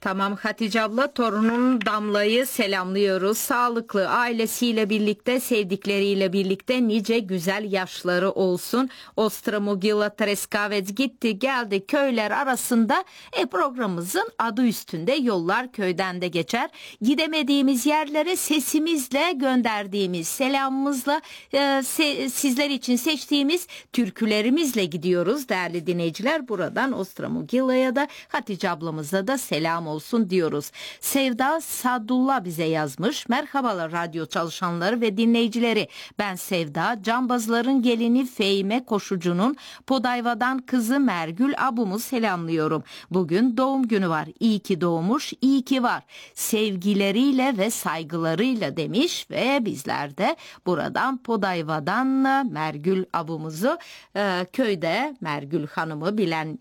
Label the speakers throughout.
Speaker 1: Tamam Hatice abla, torunun Damla'yı selamlıyoruz. Sağlıklı, ailesiyle birlikte, sevdikleriyle birlikte nice güzel yaşları olsun. Ostramogila Treskavec gitti geldi köyler arasında. Programımızın adı üstünde, yollar köyden de geçer. Gidemediğimiz yerlere sesimizle gönderdiğimiz selamımızla sizler için seçtiğimiz türkülerimizle gidiyoruz değerli dinleyiciler. Buradan Ostramogila'ya da Hatice ablamıza da selam olsun diyoruz. Sevda Sadullah bize yazmış. Merhabalar radyo çalışanları ve dinleyicileri. Ben Sevda, cambazların gelini Fehime Koşucu'nun Podayva'dan kızı Mergül abumu selamlıyorum. Bugün doğum günü var. İyi ki doğmuş, iyi ki var. Sevgileriyle ve saygılarıyla demiş ve bizler de buradan Podayva'dan Mergül abumuzu köyde Mergül Hanım'ı bilen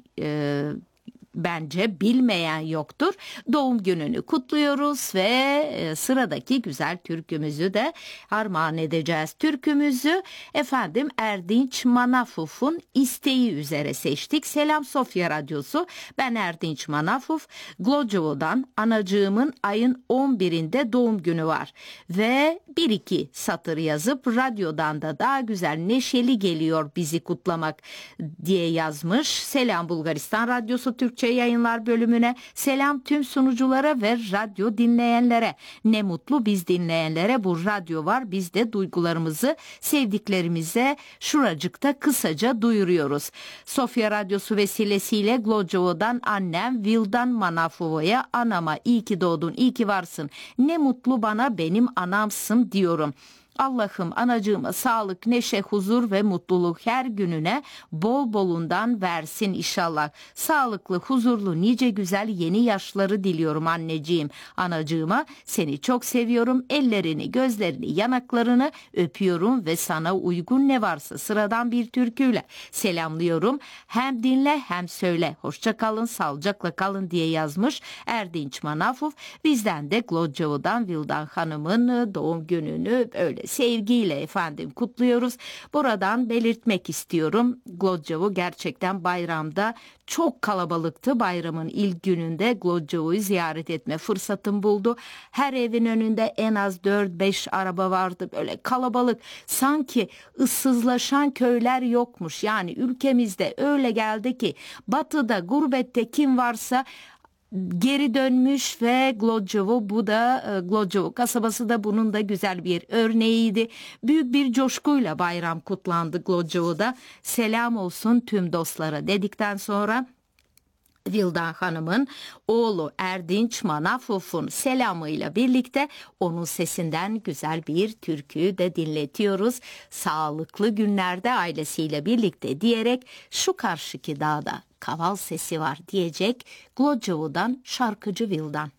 Speaker 1: bence bilmeyen yoktur. Doğum gününü kutluyoruz ve sıradaki güzel türkümüzü de armağan edeceğiz. Türkümüzü Erdinç Manafuf'un isteği üzere seçtik. Selam Sofya Radyosu. Ben Erdinç Manafuf. Glocovo'dan anacığımın ayın 11'inde doğum günü var. Ve bir iki satır yazıp radyodan da daha güzel neşeli geliyor bizi kutlamak diye yazmış. Selam Bulgaristan Radyosu Türkçe yayınlar bölümüne, selam tüm sunuculara ve radyo dinleyenlere. Ne mutlu biz dinleyenlere bu radyo var. Biz de duygularımızı sevdiklerimize şuracıkta kısaca duyuruyoruz. Sofya Radyosu vesilesiyle Glocovo'dan annem Vildan Manafova'ya, anama iyi ki doğdun, iyi ki varsın. Ne mutlu bana benim anamsın diyorum. Allah'ım anacığıma sağlık, neşe, huzur ve mutluluk her gününe bol bolundan versin inşallah. Sağlıklı, huzurlu, nice güzel yeni yaşları diliyorum anneciğim. Anacığıma seni çok seviyorum. Ellerini, gözlerini, yanaklarını öpüyorum ve sana uygun ne varsa sıradan bir türküyle selamlıyorum. Hem dinle hem söyle. Hoşça kalın, sağlıcakla kalın diye yazmış Erdinç Manafuf. Bizden de Glocovo'dan Vildan Hanım'ın doğum gününü öyle sevgiyle kutluyoruz. Buradan belirtmek istiyorum. Glocovo gerçekten bayramda çok kalabalıktı. Bayramın ilk gününde Glocovo'yu ziyaret etme fırsatım buldu. Her evin önünde en az 4-5 araba vardı. Böyle kalabalık. Sanki ıssızlaşan köyler yokmuş. Yani ülkemizde öyle geldi ki batıda, gurbette kim varsa geri dönmüş ve Glocovo kasabası da bunun da güzel bir örneğiydi. Büyük bir coşkuyla bayram kutlandı Glocovo'da. Selam olsun tüm dostlara dedikten sonra Vildan Hanım'ın oğlu Erdinç Manafuf'un selamıyla birlikte onun sesinden güzel bir türkü de dinletiyoruz. Sağlıklı günlerde ailesiyle birlikte diyerek şu karşıki dağda kaval sesi var diyecek Glocovo'dan şarkıcı Vildan.